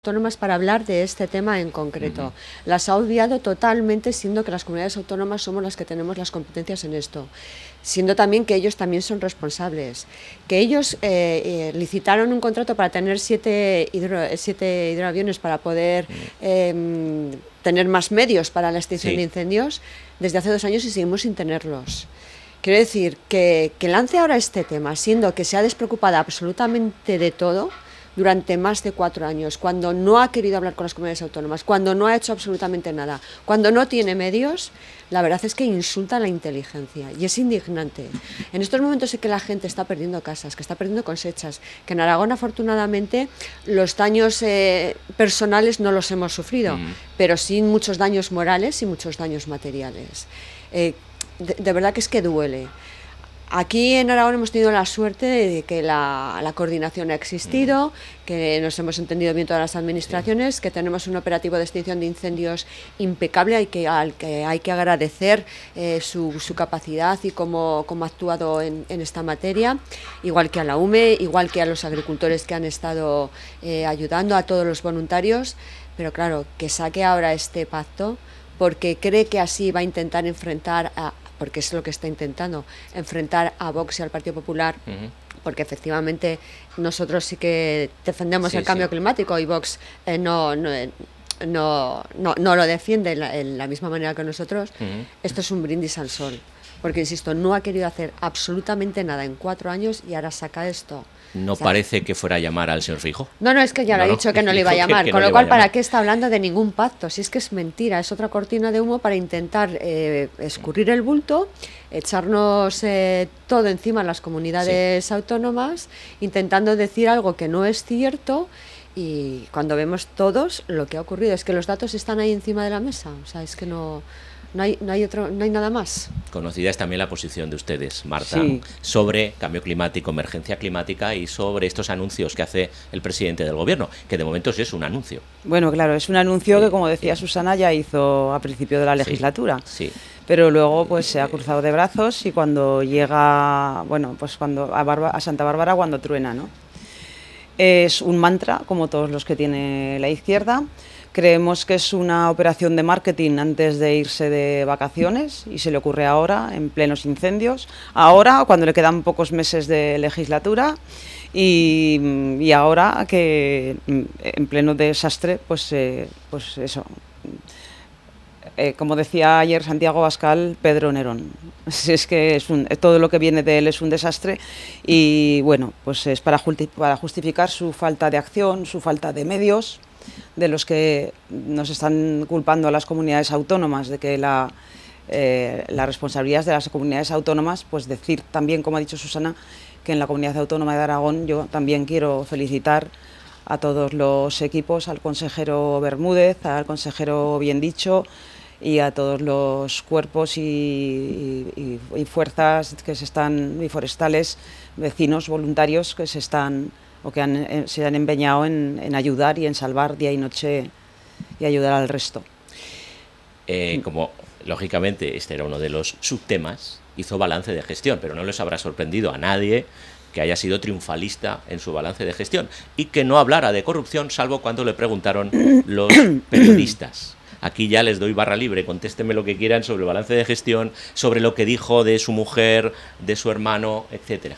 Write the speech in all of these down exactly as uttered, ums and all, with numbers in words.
autónomas para hablar de este tema en concreto. Uh-huh. Las ha obviado totalmente, siendo que las comunidades autónomas somos las que tenemos las competencias en esto, siendo también que ellos también son responsables, que ellos eh, eh, licitaron un contrato para tener siete, hidro, siete hidroaviones para poder eh, tener más medios para la extinción sí. de incendios desde hace dos años y seguimos sin tenerlos. Quiero decir que, que lance ahora este tema, siendo que se ha despreocupado absolutamente de todo durante más de cuatro años, cuando no ha querido hablar con las comunidades autónomas, cuando no ha hecho absolutamente nada, cuando no tiene medios, la verdad es que insulta la inteligencia y es indignante. En estos momentos sé que la gente está perdiendo casas, que está perdiendo cosechas, que en Aragón afortunadamente los daños eh, personales no los hemos sufrido, mm. pero sí muchos daños morales y muchos daños materiales. Eh, de, de verdad que es que duele. Aquí en Aragón hemos tenido la suerte de que la, la coordinación ha existido, que nos hemos entendido bien todas las administraciones, sí. que tenemos un operativo de extinción de incendios impecable y que, al que hay que agradecer eh, su, su capacidad y cómo, cómo ha actuado en, en esta materia, igual que a la U M E, igual que a los agricultores que han estado eh, ayudando, a todos los voluntarios, pero claro, que saque ahora este pacto porque cree que así va a intentar enfrentar a porque es lo que está intentando, enfrentar a Vox y al Partido Popular, uh-huh. porque efectivamente nosotros sí que defendemos sí, el cambio sí. climático y Vox eh, no, no, no, no, no lo defiende en la, en la misma manera que nosotros. Uh-huh. Esto es un brindis al sol, porque insisto, no ha querido hacer absolutamente nada en cuatro años y ahora saca esto. No o sea, parece que fuera a llamar al señor Feijóo. No, no, es que ya no, lo ha dicho no, que no le iba a llamar, que, que con no lo cual, ¿para qué está hablando de ningún pacto? Si es que es mentira, es otra cortina de humo para intentar eh, escurrir el bulto, echarnos eh, todo encima a las comunidades sí. autónomas, intentando decir algo que no es cierto, y cuando vemos todos lo que ha ocurrido, es que los datos están ahí encima de la mesa, o sea, es que no... No hay, no hay otro, no hay nada más. Conocida es también la posición de ustedes, Marta, sí. sobre cambio climático, emergencia climática y sobre estos anuncios que hace el presidente del gobierno, que de momento sí es un anuncio. Bueno, claro, es un anuncio sí, que, como decía sí. Susana, ya hizo a principio de la legislatura. Sí, sí. Pero luego pues se ha cruzado de brazos y cuando llega, bueno, pues cuando a, Barba, a Santa Bárbara cuando truena, ¿no? Es un mantra, como todos los que tiene la izquierda. Creemos que es una operación de marketing antes de irse de vacaciones y se le ocurre ahora, en plenos incendios, ahora cuando le quedan pocos meses de legislatura y, y ahora que en pleno desastre, pues, eh, pues eso, eh, como decía ayer Santiago Abascal, Pedro Nerón. Es que es un, todo lo que viene de él es un desastre y bueno, pues es para, justi- para justificar su falta de acción, su falta de medios, de los que nos están culpando a las comunidades autónomas, de que la, eh, la responsabilidad es de las comunidades autónomas, pues decir también, como ha dicho Susana, que en la Comunidad Autónoma de Aragón yo también quiero felicitar a todos los equipos, al consejero Bermúdez, al consejero Biendicho y a todos los cuerpos y, y, y fuerzas que se están, y forestales, vecinos, voluntarios que se están... o que han, eh, se han empeñado en, en ayudar y en salvar día y noche y ayudar al resto. Eh, como, lógicamente, este era uno de los subtemas, hizo balance de gestión, pero no les habrá sorprendido a nadie que haya sido triunfalista en su balance de gestión y que no hablara de corrupción, salvo cuando le preguntaron los periodistas. Aquí ya les doy barra libre, contéstenme lo que quieran sobre el balance de gestión, sobre lo que dijo de su mujer, de su hermano, etcétera.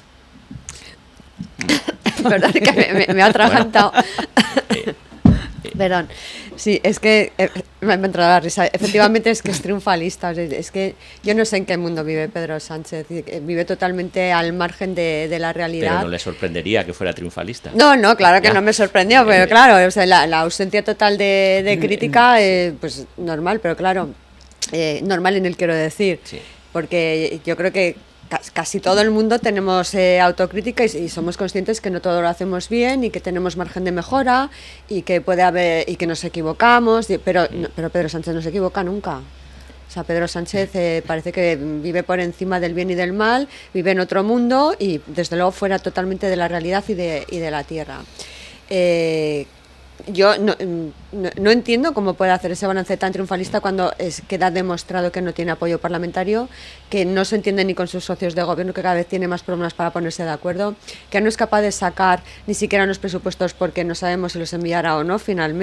Perdón, que me, me, me ha atragantado. Bueno, eh, eh. Perdón. Sí, es que eh, me ha entrado la risa. Efectivamente es que es triunfalista. Es que yo no sé en qué mundo vive Pedro Sánchez. Vive totalmente al margen de, de la realidad. Pero no le sorprendería que fuera triunfalista. No, no, claro que ya. No me sorprendió, pero claro, o sea, la, la ausencia total de, de crítica, eh, pues normal, pero claro, eh, normal en el quiero decir. Sí. Porque yo creo que casi todo el mundo tenemos eh, autocrítica y, y somos conscientes que no todo lo hacemos bien y que tenemos margen de mejora y que puede haber y que nos equivocamos, y, pero, no, pero Pedro Sánchez no se equivoca nunca. O sea, Pedro Sánchez eh, parece que vive por encima del bien y del mal, vive en otro mundo y desde luego fuera totalmente de la realidad y de, y de la tierra. Eh, yo no, no, no entiendo cómo puede hacer ese balance tan triunfalista cuando es, queda demostrado que no tiene apoyo parlamentario, que no se entiende ni con sus socios de gobierno, que cada vez tiene más problemas para ponerse de acuerdo, que no es capaz de sacar ni siquiera unos presupuestos porque no sabemos si los enviará o no finalmente.